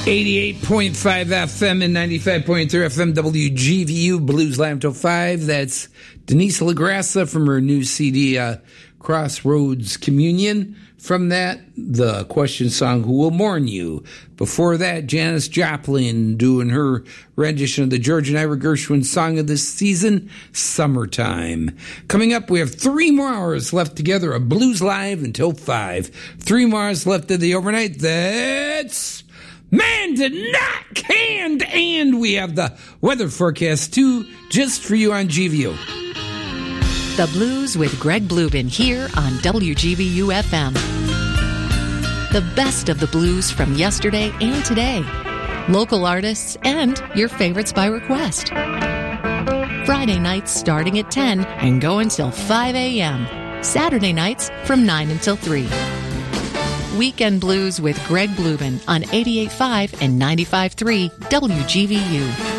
88.5 FM and 95.3 FM WGVU Blues Live till 5. That's Denise LaGrassa from her new CD, Crossroads Communion. From that, the question song, Who Will Mourn You? Before that, Janis Joplin doing her rendition of the George and Ira Gershwin song of this season, Summertime. Coming up, we have 3 more hours left together of Blues Live until 5. 3 more hours left of the overnight. That's Man Did Not Canned. And we have the weather forecast, too, just for you on GVU. The Blues with Greg Blubin here on WGVU FM. The best of the blues from yesterday and today. Local artists and your favorites by request. Friday nights starting at 10 and go until 5 a.m. Saturday nights from 9 until 3. Weekend Blues with Greg Blubin on 88.5 and 95.3 WGVU.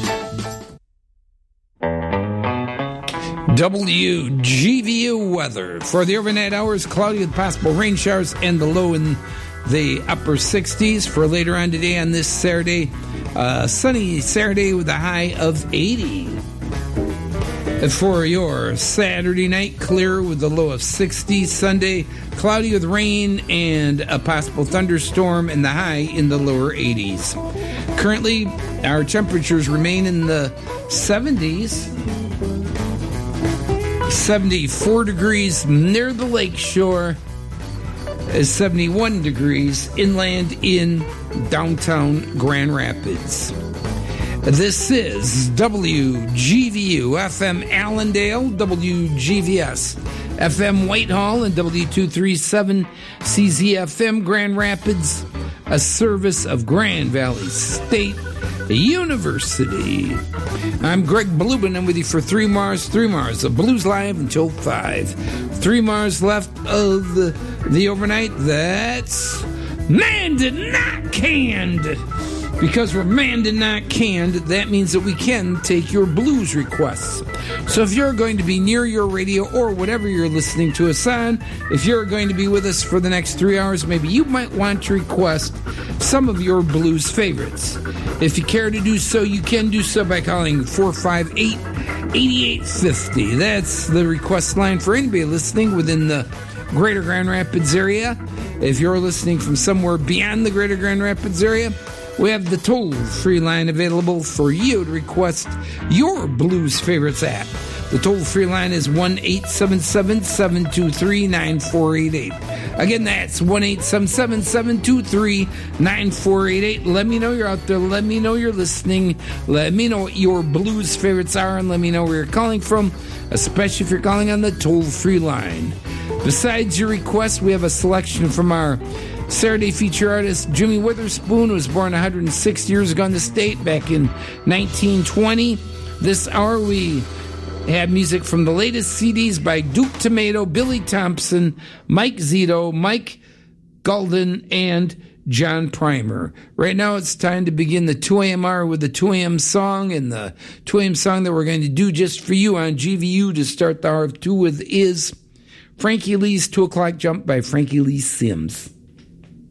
WGVU weather. For the overnight hours, cloudy with possible rain showers and the low in the upper 60s. For later on today on this Saturday, sunny Saturday with a high of 80. For your Saturday night, clear with a low of 60. Sunday, cloudy with rain and a possible thunderstorm and the high in the lower 80s. Currently, our temperatures remain in the 70s. 74 degrees near the lake shore, 71 degrees inland in downtown Grand Rapids. This is WGVU FM Allendale, WGVS FM Whitehall, and W237 CZFM Grand Rapids, a service of Grand Valley State University. I'm Greg Blubin. I'm with you for 3 Mars of Blues Live until 5. 3 Mars left of the overnight. That's Man Did Not Canned. Because we're Man Did Not Canned, that means that we can take your blues requests. So if you're going to be near your radio or whatever you're listening to us on, if you're going to be with us for the next 3 hours, maybe you might want to request some of your blues favorites. If you care to do so, you can do so by calling 458-8850. That's the request line for anybody listening within the greater Grand Rapids area. If you're listening from somewhere beyond the greater Grand Rapids area, we have the toll-free line available for you to request your blues favorites at. The toll-free line is 1-877-723-9488. Again, that's 1-877-723-9488. Let me know you're out there. Let me know you're listening. Let me know what your blues favorites are, and let me know where you're calling from, especially if you're calling on the toll-free line. Besides your request, we have a selection from our Saturday feature artist Jimmy Witherspoon, who was born 106 years ago in the state back in 1920. This hour we have music from the latest CDs by Duke Tomato, Billy Thompson, Mike Zito, Mike Golden, and John Primer. Right now it's time to begin the 2 a.m. hour with the 2 a.m. song, and the 2 a.m. song that we're going to do just for you on GVU to start the hour of 2 with is Frankie Lee's 2 o'clock jump by Frankie Lee Sims.